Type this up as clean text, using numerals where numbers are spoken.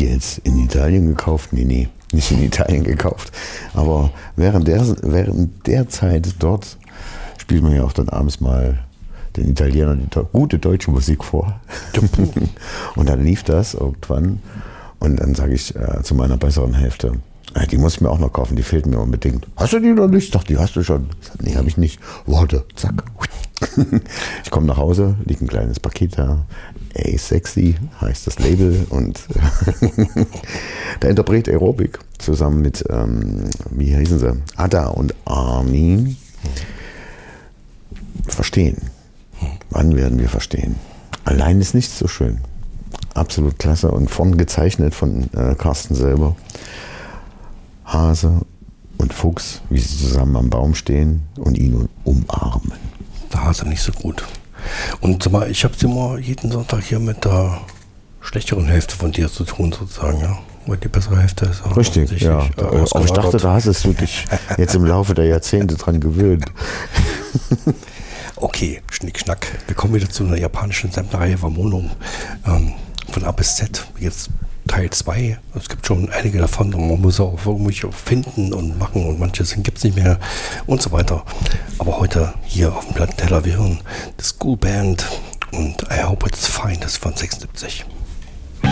die jetzt in Italien gekauft? Nee, nicht in Italien gekauft. Aber während der Zeit dort spielt man ja auch dann abends mal den Italienern die gute deutsche Musik vor. Und dann lief das irgendwann. Und dann sage ich zu meiner besseren Hälfte, die muss ich mir auch noch kaufen, die fehlt mir unbedingt. Hast du die noch nicht? Ich dachte, die hast du schon. Ich sag, nee, habe ich nicht. Warte, zack. Ich komme nach Hause, liegt ein kleines Paket da. Ey, sexy heißt das Label. Und der Interpret Aerobic zusammen mit, wie hießen sie? Ada und Armin. Verstehen. Wann werden wir verstehen? Allein ist nichts so schön. Absolut klasse. Und vorn gezeichnet von Carsten selber. Hase und Fuchs, wie sie zusammen am Baum stehen und ihn umarmen. Der Hase nicht so gut. Und sag mal, ich habe immer jeden Sonntag hier mit der schlechteren Hälfte von dir zu tun, sozusagen, ja. Weil die bessere Hälfte ist auch richtig, ja. Aber ich dachte, da hast du dich jetzt im Laufe der Jahrzehnte dran gewöhnt. Okay, Schnickschnack. Wir kommen wieder zu einer japanischen Sammlerreihe Wamono. Von A bis Z. Jetzt Teil 2. Es gibt schon einige davon und man muss auch irgendwelche finden und machen und manche gibt es nicht mehr und so weiter. Aber heute hier auf dem Plattenteller, wir hören The School Band und I Hope It's Fine, das ist von 76.